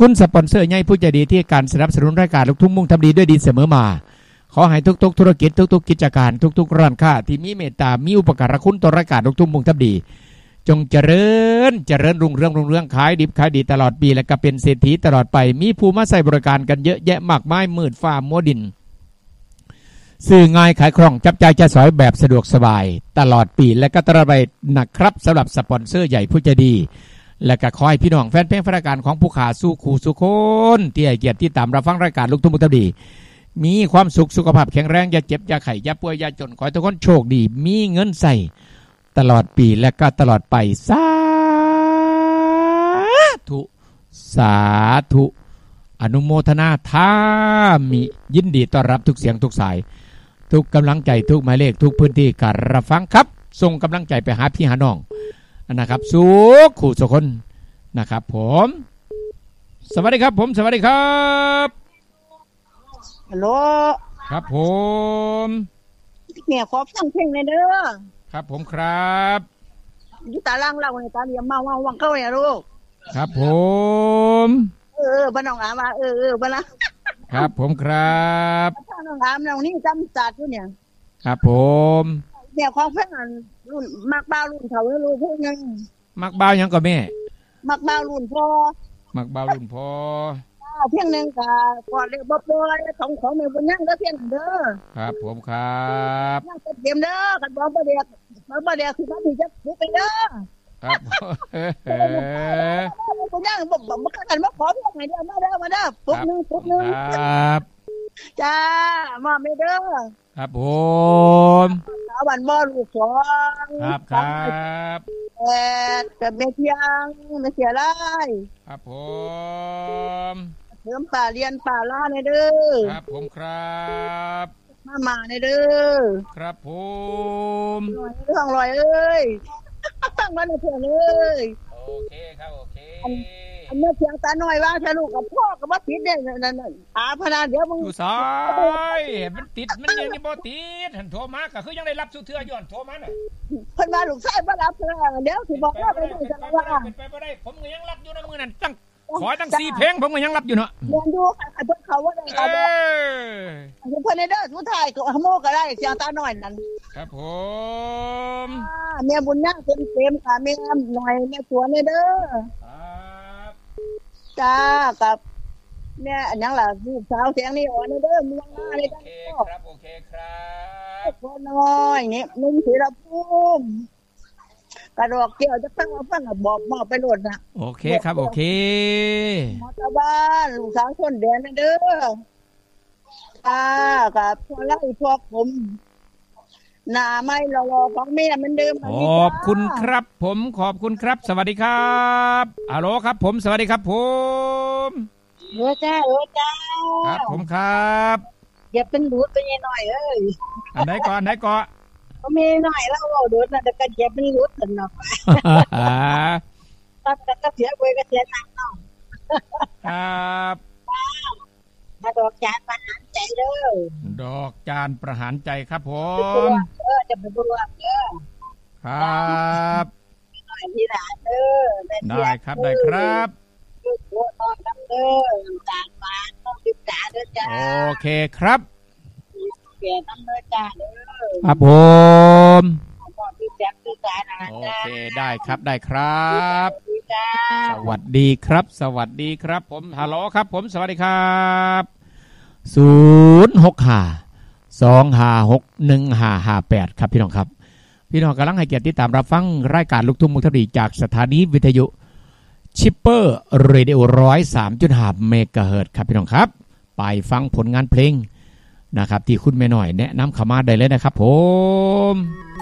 คุณสปอนเซอร์ใหญ่ผู้ใจดีที่การสนับสนุนรายการลูกทุ่งมุ่งทำดีด้วยดีเสมอมาขอให้ทุกๆธุรกิจทุกๆกิจการทุกๆร้านค้าที่มีเมตตามีอุปการะคุณต่อรายการลูกทุ่งมุ่งทำดีจงเจริญรุ่งเรืองขายดิบขายดีตลอดปีและก็เป็นเศรษฐีตลอดไปมีผู้มาใช้บริการกันเยอะแยะมากมายมืดฟ้ามัวดินซื้อง่ายขายคล่องจับจ่ายจะสอยแบบสะดวกสบายตลอดปีและก็ตลอดไปนะครับสำหรับสปอนเซอร์ใหญ่ผู้ใจดีและก็ขอให้พี่น้องแฟนเพลงรายการของผู้ขาสู้คู่สุคนที่ให้เกียรติที่ตามรับฟังรายการลูกทุ่งมุ่งทำดีมีความสุขสุขภาพแข็งแรงอย่าเจ็บอย่าไข้อย่าป่วยอย่าจนขอให้ทุกคนโชคดีมีเงินใส่ตลอดปีและก็ตลอดไปสาธุอนุโมทนาธามิยินดีต้อนรับทุกเสียงทุกสายทุกกำลังใจทุกหมายเลขทุกพื้นที่การรับฟังครับส่งกำลังใจไปหาพี่หาน้องนะครับสุขคู่สุขคนนะครับผมสวัสดีครับผมสวัสดีครับฮัลโหลครับผมเนี่ยขอฟังเพลงหน่อยเด้อครับผมครับอยู่ตารางเราในตาเรียมมาว่างเข้าเนี่ยลูกครับผมบ้านน้องอามว่าบ้านนะครับผมครับบ้านน้องอามน้องนี่จำจัดอยู่เนี่ยครับผมเนี่ยของเพลงรุ่นมักบ้ารุ่นเขารู้เพลงนึงมักบ้ายังก็แม่มักบ้ารุ่นพ่อมักบ้ารุ่นพ่อเพียงนึงก็ก่อนเรียกบ่ปล่อยของแม่บุญยังเด้อเพียงเด้อครับผมครับยังเตรียมเด้อกันบ่เด็กคือบ่มีจักปุ๊บไปเด้อครับบุญยังบ่กันมาขอเพียงให้เด้อมาเด้อปุ๊บนึงครับจ้ามาไม่เด้อครับผมวันบ่ลูก2 ครับกับเมเทียงไม่เสียไรครับผมเริ่มป่าเรียนป่าล่าในเด้อครับผมครับมาในเด้อครับผมเรื่องลอยเอ้ยตั้งมาในเพื่อนเลยโอเคครับโอเคอันนี้เสียงตาหน่อยว่าถ้าลูกกับพ่อกับว่าติดเด่นนั่นพนาเดี๋ยวมึงอยู่ซอยมันติดมันยังนี่บ่ติดหันโทรมาก็คือยังได้รับสุเทื่อย้อนโทรมาน่ะเพิ่นมาลูกชายบ่รับเด้อเดี๋ยวสิบอกว่าไปดูจังว่าเป็นไปบ่ได้ผมก็ยังรับอยู่ในมือนั่นตั้งขอตั้ง4เพลงผมก็ยังรับอยู่เนาะเรียนดูค่ะเพิ่นเขาว่าได้เขาบ่เพิ่นในเด้อสุดท้ายก็ขโมยก็ได้เสียงตาหน่อยนั่นครับผมแม่บุญนาคเต็มค่ะแม่หน่อยแม่สวนเด้อจ้ากับเนี่ยอันยังล่ะลูกสาวเสียงนี่อ่อนเด้อเมืองนาเลยครับโอเคครับพ่อน้อยนี่นุ่มศิลภูมิกระดอกเกี่ยวจะตั้งเอาฟังบอกมอบไปโลดนะโอเคครับโอเคมอตะบ้านลูกสาวคนแดนเด้อจ้ากับพ่อไล่พวกผมหน้าไม่รอของแม่เหมือนเดิมขอบคุณครับผมขอบคุณครับสวัสดีครับฮัลโหลครับผมสวัสดีครับผมจ้าครับผมครับอย่าเป็นดูดไปหน่อยเอ้ยอันไหนก่อนก็มีหน่อยแล้วดูดนะแต่ก็อย่าเป็นดูดกันเนาะตัดก็เสียไปก็เสียหนักเนาะครับดอกจานประหารใจเด้อดอกจานประหารใจครับผมจะไปบวกเด้อครับหน่อยที่ร้านเด้อได้ครับได้ครับโอ้ตอนน้ำเด้อจานหวานต้องติดจานเด้อจ้าโอเคครับเปลี่ยนน้ำเด้อจ้าเด้อครับผมโอเคได้ครับได้ครับสวัสดีครับสวัสดีครับผมฮัลโหลครับผมสวัสดีครับ065256155ครับพี่น้องครับพี่น้องกำลังให้เกียรติติดตามรับฟังรายการลูกทุ่งมุ่งทำดีจากสถานีวิทยุชิปเปอร์เรดิโอ 103.5 เมกะเฮิรตซ์ครับพี่น้องครับไปฟังผลงานเพลงนะครับที่คุณแม่หน่อยแนะนำเข้ามาได้เลยนะครับผม